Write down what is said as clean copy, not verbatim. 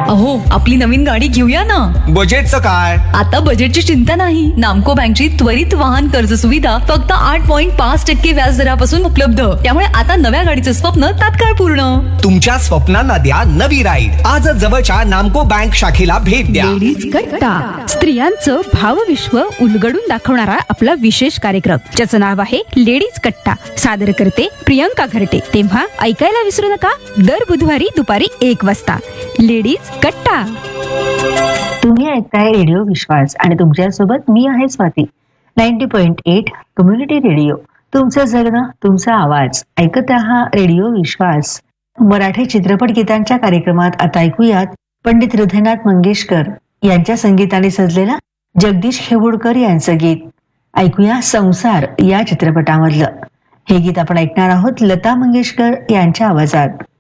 अहो, आपली नवीन गाडी घेऊया ना. बजेटचं काय? आता बजेटची चिंता नाही. नामको बँकची त्वरित वाहन कर्ज सुविधा फक्त 8.5% व्याज दरापासून उपलब्ध. त्यामुळे आता नव्या गाडीचं स्वप्न तात्काळ पूर्ण. तुमच्या स्वप्नांना द्या नवी राईड. आजच जवळच्या नामको बँक शाखेला भेट द्या. लेडीज कट्टा, स्त्रियांचं भावविश्व उलगडून दाखवणारा आपला विशेष कार्यक्रम, ज्याचं नाव आहे लेडीज कट्टा. सादर करते प्रियंका घरटे. तेव्हा ऐकायला विसरू नका, दर बुधवारी दुपारी 1 वाजता लेडीज कट्टा. तुम्ही ऐकताय रेडिओ विश्वास आणि तुमच्यासोबत मी आहे स्वाती. 90.8 कम्युनिटी रेडिओ, तुमचं जगणं तुमचा आवाज. ऐकत आहात रेडिओ विश्वास. मराठी चित्रपट गीतांच्या कार्यक्रमात आता ऐकूयात पंडित हृदयनाथ मंगेशकर यांच्या संगीताने सजलेला जगदीश खेवुडकर यांचं गीत. ऐकूया संसार या चित्रपटामधलं. हे गीत आपण ऐकणार आहोत लता मंगेशकर यांच्या आवाजात.